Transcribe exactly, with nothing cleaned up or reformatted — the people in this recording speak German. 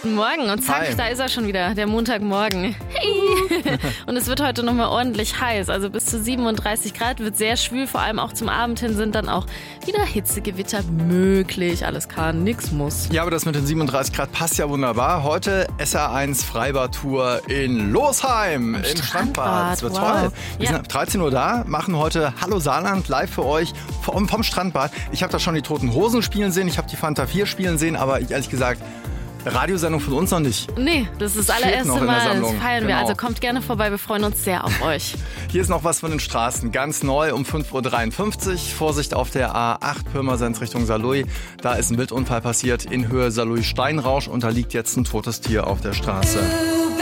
Guten Morgen und zack, Hi. Da ist er schon wieder, der Montagmorgen. Hey. Und es wird heute nochmal ordentlich heiß, also bis zu siebenunddreißig Grad, wird sehr schwül, vor allem auch zum Abend hin sind dann auch wieder Hitzegewitter möglich. Alles kann, nix muss. Ja, aber das mit den siebenunddreißig Grad passt ja wunderbar. Heute S R eins Freibad-Tour in Losheim im Strandbad. Strandbad. Das wird Wow. toll. Wir Ja. sind ab dreizehn Uhr da, machen heute Hallo Saarland live für euch vom, vom Strandbad. Ich habe da schon die Toten Hosen spielen sehen, ich habe die Fanta vier spielen sehen, aber ich, ehrlich gesagt, Radiosendung von uns noch nicht. Nee, das ist das Fehlt allererste noch in der Mal, das Sammlung. feiern wir. Genau. Also kommt gerne vorbei, wir freuen uns sehr auf euch. Hier ist noch was von den Straßen, ganz neu um fünf Uhr dreiundfünfzig. Vorsicht auf der A acht Pirmasens Richtung Saarlouis. Da ist ein Wildunfall passiert in Höhe Saarlouis-Steinrausch und da liegt jetzt ein totes Tier auf der Straße.